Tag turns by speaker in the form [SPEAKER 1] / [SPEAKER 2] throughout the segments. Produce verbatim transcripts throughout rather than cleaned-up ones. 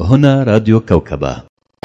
[SPEAKER 1] هنا راديو كوكبة.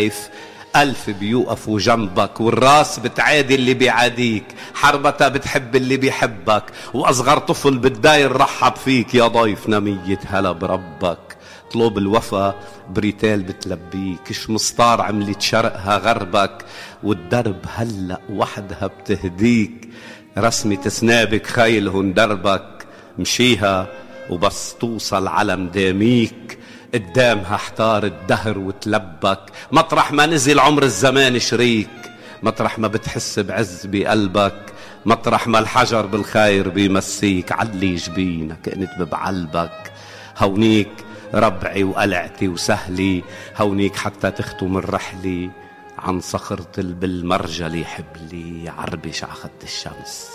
[SPEAKER 2] ألف بيوقفوا جنبك، والراس بتعادي اللي بيعاديك، حربتها بتحب اللي بيحبك، وأصغر طفل بالداير رحب فيك يا ضيفنا مية هلا بربك. طلب الوفا بريتال بتلبيك، شمسطار عملت شرقها غربك، والدرب هلأ وحدها بتهديك، رسمة سنابك خيلهن دربك. مشيها وبس توصل على مداميك، قدامها احتار الدهر وتلبك، مطرح ما نزل عمر الزمان شريك، مطرح ما بتحس بعز بقلبك، مطرح ما الحجر بالخير بيمسيك، علي جبينك انت ببعلبك. هونيك ربعي وقلعتي وسهلي، هونيك حتى تختم الرحلة، عن صخرة بالمرجلي حبلي، عربش عخد الشمس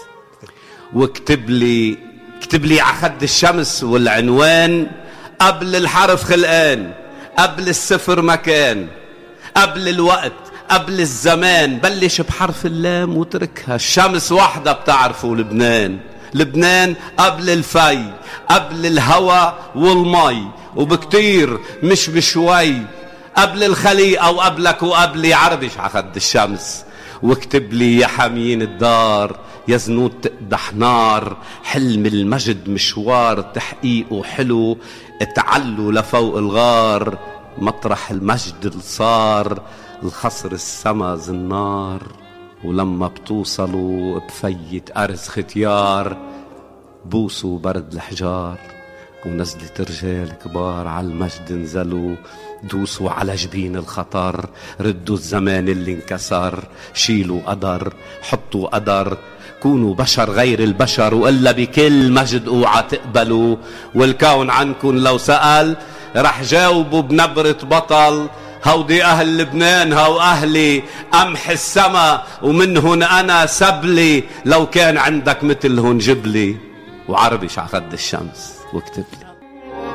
[SPEAKER 2] واكتب لي، اكتب لي عخد الشمس والعنوان، قبل الحرف خلقان، قبل الصفر مكان، قبل الوقت، قبل الزمان، بلش بحرف اللام وتركها، الشمس وحدة بتعرفوا لبنان. لبنان قبل الفي، قبل الهوى والمي، وبكتير مش بشوي، قبل الخليقة وقبلك وقبلي، عربش عخد الشمس. واكتب لي يا حمين الدار، يا زنود تقدح نار، حلم المجد مشوار تحقيقه حلو، اتعلوا لفوق الغار، مطرح المجد اللي صار، الخصر السما زنار، ولما بتوصلوا بفية أرز ختيار، بوسوا برد الحجار، ونزلت رجال كبار على المجد نزلوا، دوسوا على جبين الخطر، ردوا الزمان اللي انكسر، شيلوا قدر، حطوا قدر، كونوا بشر غير البشر، وإلا بكل مجد اوعى تقبلوا، والكون عنكن لو سأل رح جاوبوا بنبرة بطل، هودي أهل لبنان هو أهلي، أمح السما ومنهن أنا سبلي، لو كان عندك مثلهن جبلي، وعربش عخد الشمس واكتب لي.